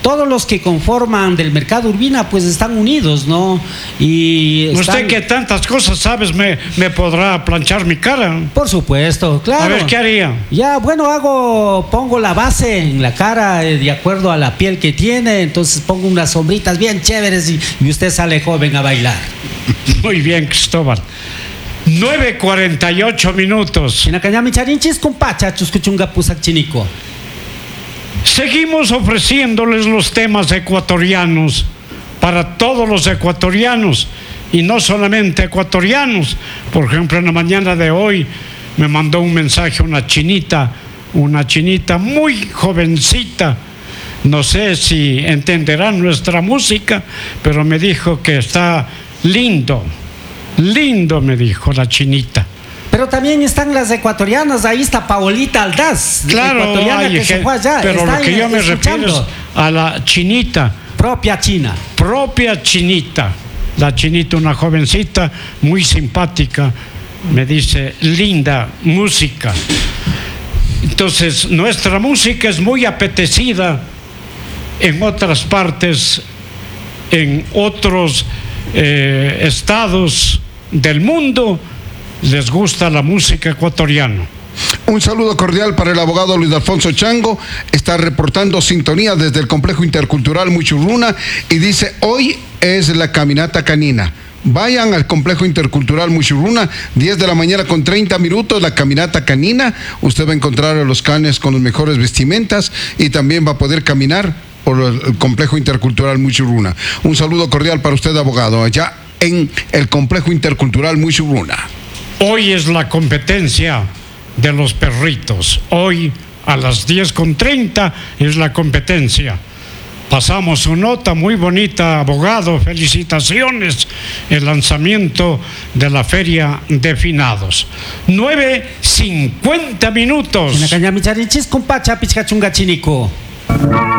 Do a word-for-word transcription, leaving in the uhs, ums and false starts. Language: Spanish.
todos los que conforman del mercado Urbina pues están unidos, ¿no? Y están... Usted que tantas cosas sabes, me, me podrá planchar mi cara. Por supuesto, claro. A ver, ¿qué haría? Ya, bueno, hago, pongo la base en la cara eh, de acuerdo a la piel que tiene, entonces pongo unas sombritas bien chéveres y, y usted sale joven a bailar. Muy bien, Cristóbal. nueve cuarenta y ocho minutos. Seguimos ofreciéndoles los temas ecuatorianos para todos los ecuatorianos y no solamente ecuatorianos. Por ejemplo, en la mañana de hoy me mandó un mensaje una chinita, una chinita muy jovencita. No sé si entenderán nuestra música, pero me dijo que está lindo, lindo, me dijo la chinita. Pero también están las ecuatorianas, ahí está Paolita Aldaz, claro, ecuatoriana hay, que se fue allá. pero lo que yo me refiero es a la chinita. Propia china. Propia chinita. La chinita, una jovencita muy simpática, me dice, linda música. Entonces, nuestra música es muy apetecida en otras partes, en otros eh, estados del mundo. Les gusta la música ecuatoriana. Un saludo cordial para el abogado Luis Alfonso Chango. Está reportando sintonía desde el Complejo Intercultural Muchurruna y dice, hoy es la caminata canina. Vayan al Complejo Intercultural Muchurruna, diez de la mañana con treinta minutos, la caminata canina. Usted va a encontrar a los canes con las mejores vestimentas y también va a poder caminar por el Complejo Intercultural Muchurruna. Un saludo cordial para usted, abogado, allá en el Complejo Intercultural Muchurruna. Hoy es la competencia de los perritos. Hoy a las diez con treinta es la competencia. Pasamos su nota muy bonita, abogado. Felicitaciones. El lanzamiento de la Feria de Finados. nueve cincuenta minutos.